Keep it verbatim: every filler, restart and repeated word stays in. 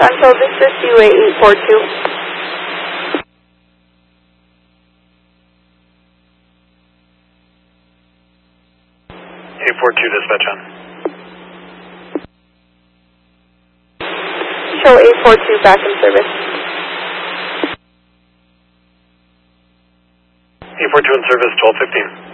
Central, this is U A eight four two. eight four two, dispatch on. Show eight four two back in service. eight four two in service, twelve fifteen.